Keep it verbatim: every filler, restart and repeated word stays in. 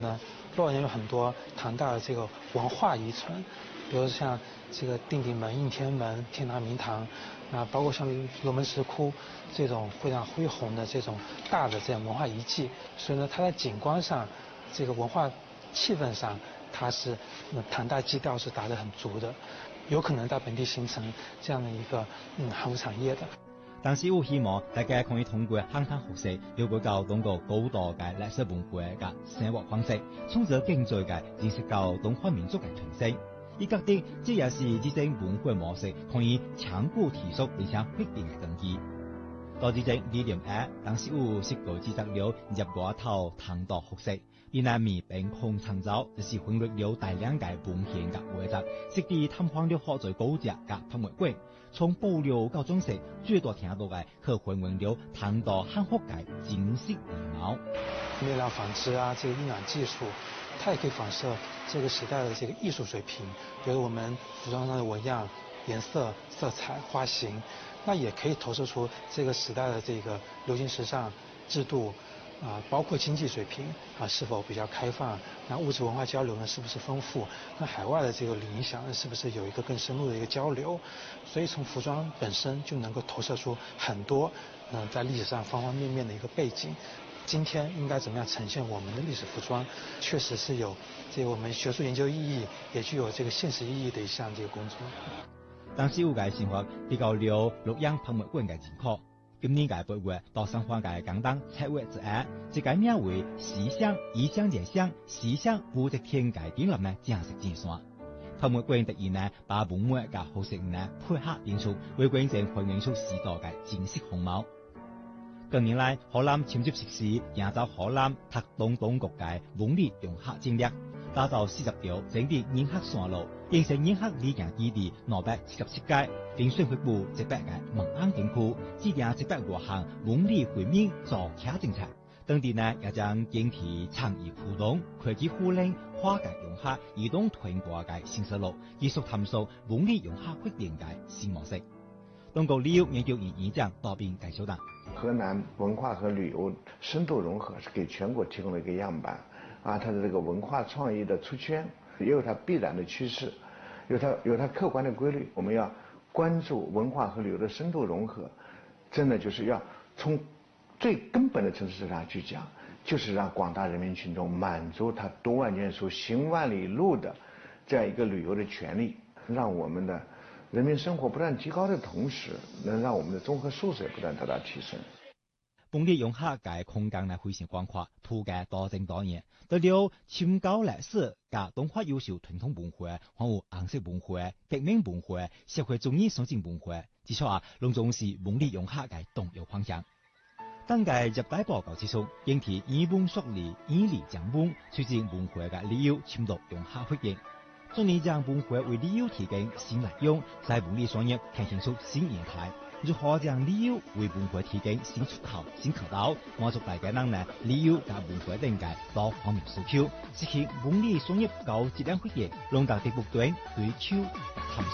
呢，洛阳有很多唐代的这个文化遗存，比如像这个定鼎门、应天门、天堂明堂，啊，包括像龙门石窟这种非常恢宏的这种大的这样文化遗迹，所以呢，它在景观上，这个文化气氛上，它是呃唐代基调是打得很足的，有可能在本地形成这样的一个嗯汉服产业的。 但是我希望大家可以通过汉唐学习，了解到中國高度嘅歷史文化嘅生活方式，從而經濟嘅認識到東漢民族嘅傳承。伊覺得這也是這種文化模式可以長久持續並且穩定嘅根基。到這種理念下，當時我是個記得了入過頭唐代學習，越南面並空創造，就是混入了大量嘅文獻嘅匯集，識啲探訪了好在高價嘅博物館。從保留到裝飾，最多聽到嘅可還原了唐代漢服嘅景色面貌。 面料纺織啊，這個印染技術，它也可以反射這個時代的這個藝術水平，比如我們服裝上的紋樣、顏色、色彩、花型，那也可以投射出這個時代的這個流行時尚、制度。啊，包括經濟水平啊是否比較開放？那物質文化交流呢，是不是豐富？跟海外的這個影響呢，是不是有一個更深入的一個交流？所以從服裝本身就能夠投射出很多，嗯、呃，在歷史上方方面面的一個背景。今天應該怎麼樣呈現我們的歷史服裝，確實是有這個我們學術研究意義，也具有這個現實意義的一項這個工作。 但是有嘅生活比較了洛陽博物館嘅情況。今年嘅八月到上海嘅廣東七月之下，這個名為西廂異鄉聯想西廂武則天嘅展覽呢正式展線。博物館特意呢把文物嘅好食呢配合演出，為觀眾還原出時代嘅真實風貌。近年來，河南銜接實施營造河南特東當局嘅文旅融合戰略，打造四十條整體人客線路，形成人客旅遊基地二百七十七屆，並宣佈部直北嘅文安景區，制定直北外航文旅會面造客政策。當地呢也將建提創意互動、科技互聯、跨界融合、移動團過嘅新思路，繼續探索文旅融合發展嘅新模式。中國旅遊研究院院長郝斌介紹道： 河南文化和旅遊深度融合是給全國提供了一個樣板啊，它的這個文化創意的出圈也有它必然的趨勢，有它有它客觀的規律。我們要關注文化和旅遊的深度融合，真的就是要從最根本的層次上去講，就是讓廣大人民群眾滿足他讀萬卷書行萬里路的這樣一個旅遊的權利，讓我們的人民生活不斷提高的同時，能讓我們的綜合素質不斷得到提升。 文旅融合嘅空間呢非常廣闊，圖嘅多姿多樣，除了深厚歷史嘅東方優秀傳統文化，還有顏色文化、革命文化、社會主義實踐文化，至少啊，攏總是文旅融合嘅重要方向。當屆入大報告指出，應提以文塑理、以理講文，促進文化嘅旅遊深度融合發展。盡力將文化為旅遊提供新內容，在文旅產業呈現出新形態。如何將旅遊為文化提供新出口、新渠道，滿足大家人呢旅遊及文化等嘅多方面訴求，實現文旅產業高質量發展，讓大家不斷追求探索。